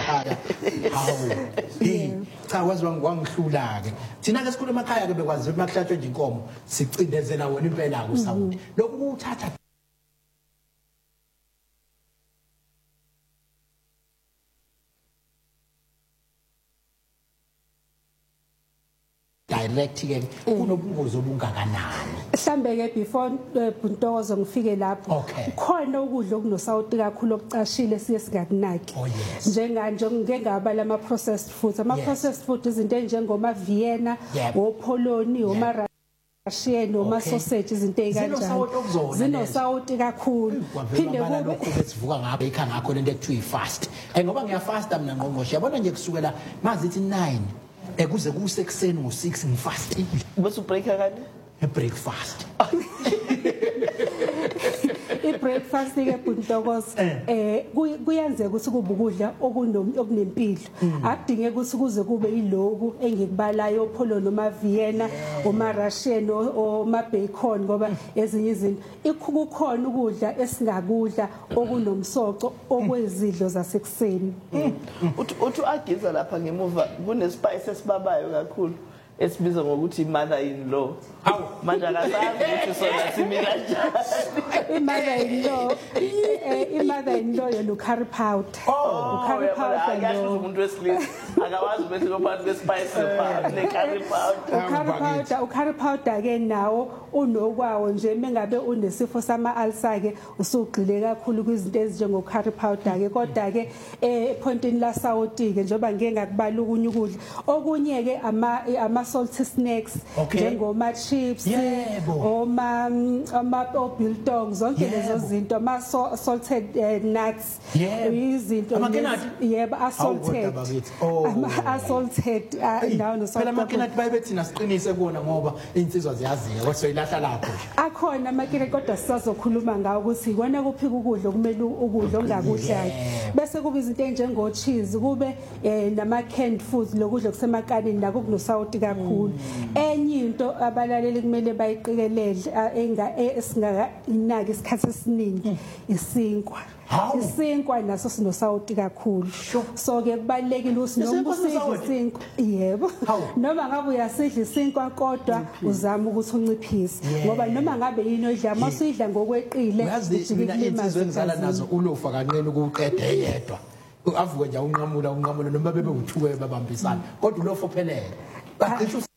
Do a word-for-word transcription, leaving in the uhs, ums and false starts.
emakhaya hawu hey cha wazi wangihlula ke thina ke sikhuluma emakhaya ke bekwazi ukuthi makuhlatshwe nje inkomo sicindezela wona impela ku sound lokhu uthatha direct ke kunobungozi obungakanani mhlambe ke before Buntokozo ngifike lapho khona ukudla okunosawuti kakhulu okucashile siye singakunaki njenganje ngeke ngaba lama processed foods ama processed food izinto enjengoma Vienna opoloni oma Russian oma sausage izinto ekanjalo zinosawuti kakhulu phinde kube lokho sivuka ngapha ikha ngakho lento ekuthiwa ifast ngoba ngiyafasta mina ngqongqoshe yabona nje kusukela mazithi nine ekuze kusekuseni ngo six ngifasting bese ubreaka kani e breakfast i breakfast ke Buntokozo eh kuyenzeka ukuthi kube ukudla okunempilo akudingeka ukuthi kuze kube iloku engikubalayo pholo noma Vienna oma Russian oma bacon ngoba ezinye izinto ikukhona ukudla esingakudla okunomsoco okwezidlo zasekuseni uthi uthi agiza lapha ngemuva kune spice esibabayo kakhulu esibizwa ngokuthi mother in law hawu manje akasazi ukuthi sona simi kanjani i mother in law i mother in law yelo curry powder oh curry powder akasho umuntu wesilisa akawazi bese kophathi kwespice pha ne curry powder curry powder curry powder ke nawo unokwawo nje mengabe unesifo sama ulcer ke usugxile kakhulu kwizinto ezinjengo curry powder ke kodwa ke eh pointini la sawuti ke njoba ngeke ngakubala ukunye ukudla okunye ke ama ama salty snacks njengoma chips oma ama biltong zonke lezo zinto ama salted nuts izinto yebo salted ama salted nawo no phela amakinati bayebethina siqinise kuona ngoba insizwa ziyaziya kodwa ilahla lapho akhona amakinati kodwa sisazokhuluma ngawo ukuthi ikona kuphika ukudla okumele ukudla ongakudlayo bese kuba izinto enjengo cheese kube nama canned foods lokudla kusemakanini nako kunosawuti kakhulu enye into abalaleli kumele bayiqikelele enga esingaka inaki isikhathi esiningi isinkwa isinkwa naso sinosawuti kakhulu so ke kubalekile ukuthi noma usidla isinkwa yebo noma ngabe uyasidla isinkwa kodwa uzama ukuthi unciphise ngoba noma ngabe yini odla masuyidla ngokweqile ujikile insizwe engizala nazo ulofa kancane ukuqeda eyedwa avuke nje unqamula unqamula noma bebe uthuke babambisana kodwa ulofa ophelele baqisha